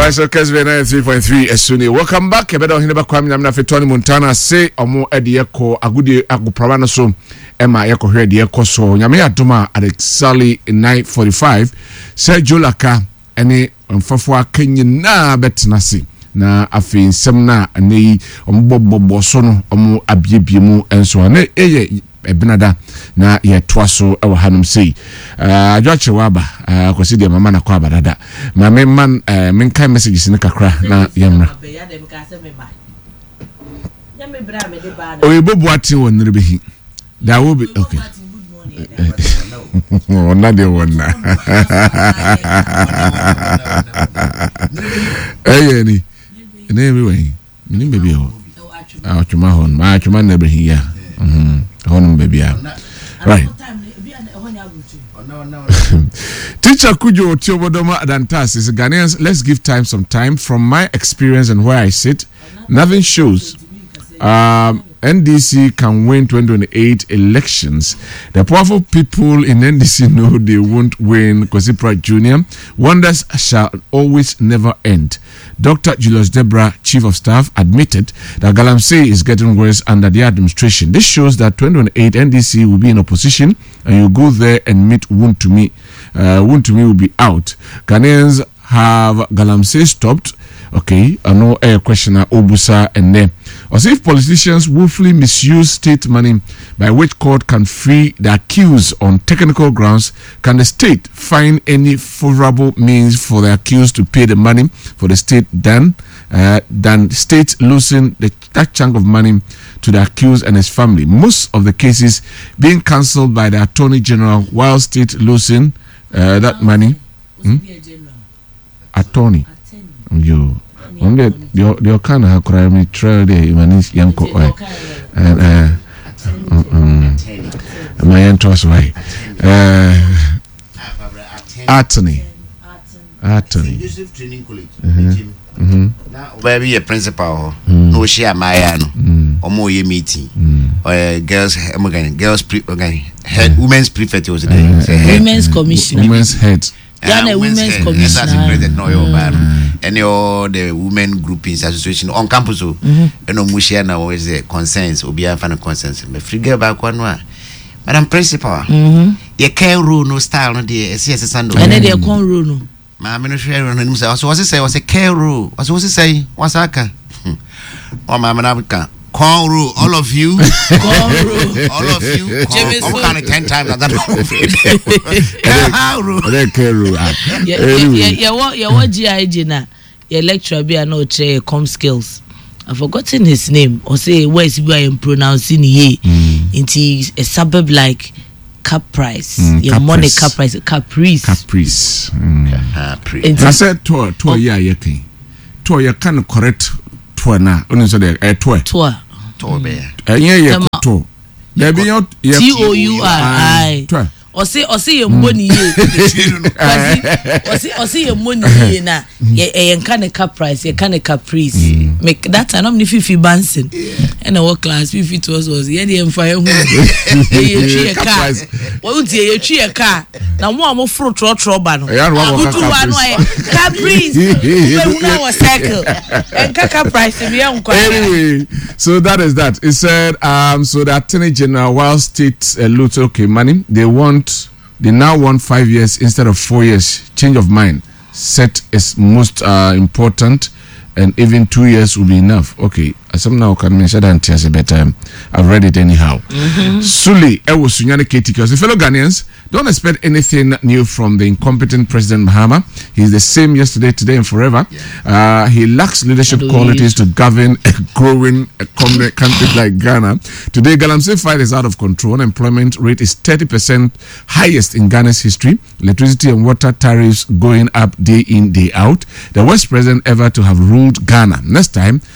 Alright, so Kesbe 93.3 Esuni. Welcome back. Ebedo hineba kwa mnyamna fetoni Montana say omo ediyeko agudi agupravana so ema yeko hwe ediyeko so nyame adoma at exactly 9:45 say Jolaka ene mfafo Kenya na betnasi na afi nsem na nei ombobbo so no omo abiebie mu enso na eye ebinada na ye twaso ewa hanum sei adwache waba kwesi de mama na kwa badada mama man menkai messages ni kakra na yemra oyebobu ati won rebehi da wo be okay ona de wona ni ne we ni bebi ho atuma hon ma atuma na behi ya baby. Right. Teacher Kujo Tiobodoma Adantas is Ghanaians. Let's give time some time. From my experience and where I sit, nothing shows NDC can win 2028 elections. The powerful people in NDC know they won't win. Kwasipra Jr. Wonders shall always never end. Dr. Julius Debra, Chief of Staff, admitted that Galamsey is getting worse under the administration. This shows that 2028 NDC will be in opposition and you go there and meet Wontumi. Wontumi will be out. Ghanaians have Galamsey stopped. Okay, I know a questioner Obusa and then. As if politicians willfully misuse state money by which court can free the accused on technical grounds, can the state find any favorable means for the accused to pay the money for the state than state losing that chunk of money to the accused and his family? Most of the cases being cancelled by the Attorney General while state losing that money. Attorney. You your kind of crime trial there Imanis Yanko and my entos why attorney training college where be a principal no share my or more ye meeting or girls head women's prefect was women's commission women's head women's commission any all the women groupings association on campus and no mushia na always the concerns obi afan concerns me free girl back one madam principal ye can rule no style no dey ss sando and dey con rule no ma me no share no nim say was a care rule was say was aka o ma na ka con rule all of you all of you I'm kind of 10 times that rule yeah what GIG na your lecturer be no che com skills I've forgotten his name or say where is we am pronouncing ye into a suburb like Caprice your money Caprice I said to yeah you can correct to na only so the to be yeah to there be your TOURI or say your money or see your money na ye can Caprice ye can Caprice make that time I'm 50 Banson and our class 50 to us was ye dey fire who ye car what you tree a car na mo fruit ba no Caprice we now cycle and Caprice be anyway so that is that it said so the Attorney General while state loot okay money they now want 5 years instead of 4 years. Change of mind set is most important, and even 2 years will be enough. Okay, some now can mention that a better. I've read it anyhow. Suli Ewo Sunyane Ketikos. The fellow Ghanaians, don't expect anything new from the incompetent President Mahama. He's the same yesterday, today, and forever. He lacks leadership qualities to govern a growing country like Ghana. Today, Galamsey fight is out of control. Unemployment rate is 30% highest in Ghana's history. Electricity and water tariffs going up day in, day out. The worst president ever to have ruled Ghana. Next time,